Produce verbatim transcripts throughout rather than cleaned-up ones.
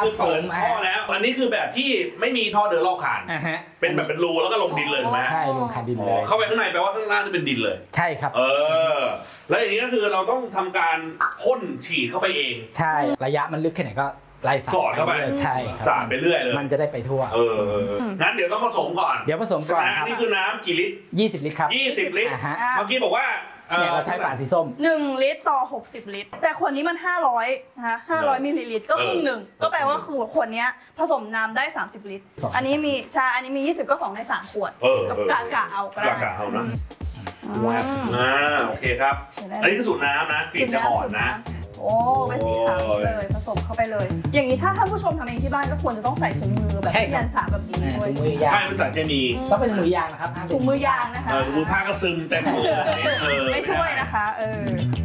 คือเปิดท่อแล้วอันนี้คือแบบที่ไม่มีท่อเดินรอบคานเป็นแบบเป็นรูแล้วก็ลงดินเลยถูกไหมใช่ลงคานดินเลยเข้าไปข้างในแปลว่าข้างล่างจะเป็นดินเลยใช่ครับเออแล้วอย่างนี้ก็คือเราต้องทำการพ่นฉีดเข้าไปเองใช่ระยะมันลึกแค่ไหนก็ไล่สอดเข้าไปใช่ครับสาดไปเรื่อยเลยมันจะได้ไปทั่วเอองั้นเดี๋ยวต้องผสมก่อนเดี๋ยวผสมก่อนครับนี่คือน้ำกี่ลิตรยี่สิบลิตรครับยี่สิบลิตรเมื่อกี้บอกว่าเนี่ยเราใช้ฝาสีส้มหนึ่งลิตรต่อหกสิบลิตรแต่ขวดนี้มันห้าร้อยนะคะห้าร้อยมิลลิลิตรก็ครึ่งหนึ่งก็แปลว่าคือขวดนี้ผสมน้ำได้สามสิบลิตรอันนี้มีชาอันนี้มียี่สิบก็สองในสามขวดกะกะเอากะกะเอานะอ่าโอเคครับอันนี้คือสูตรน้ำนะกลิ่นจะอ่อนนะโอ้เป็นสีขาวเลยผสมเข้าไปเลยอย่างนี้ถ้าท่านผู้ชมทำเองที่บ้านก็ควรจะต้องใส่ถุงมือแบบที่ยันสาแบบนี้ด้วยถุงมือยางใช่เป็นสารเคมีต้องเป็นถุงมือยางนะครับถุงมือยางนะคะถุงมือผ้าก็ซึมเต็มมือไม่ช่วยนะคะเออ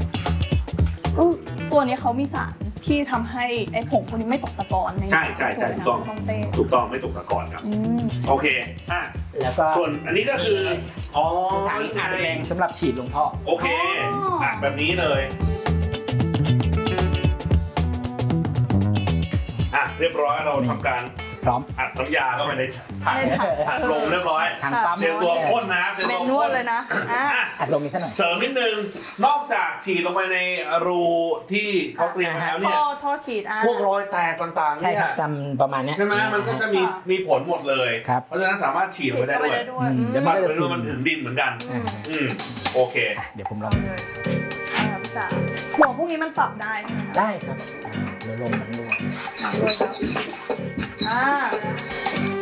ตัวนี้เขามีสารที่ทำให้ไอ้ผงพวกนี้ไม่ตกตะกอนในใช่ใช่ใช่ถูกต้องถูกต้องไม่ตกตะกอนครับโอเคอ่ะแล้วก็ส่วนอันนี้ก็คืออ๋อถังอัดแรงสำหรับฉีดลงท่อโอเคอัดแบบนี้เลยอ่ะเรียบร้อยเราทำการพร้อมอัดน้ำยาเข้าไปในถังอัดลงเรียบร้อยถังปั๊มเตรียมตัวพ่นนะเตรียมตัวพ่นเลยนะอัดลงนี้เท่าไหร่เสริมนิดนึงนอกจากฉีดลงไปในรูที่เขาเตรียมแล้วเนี่ยท่อฉีดพวกรอยแตกต่างๆเนี่ยจำประมาณนี้ใช่ไหมมันก็จะมีมีผลหมดเลยเพราะฉะนั้นสามารถฉีดลงไปได้ด้วยเดี๋ยวมันเป็นรูมันถึงดินเหมือนกันอืมโอเคเดี๋ยวผมลองเลยหัวพวกนี้มันปรับได้ได้ครับเดี๋ยวลมมันรั่วรั่วครับอ่า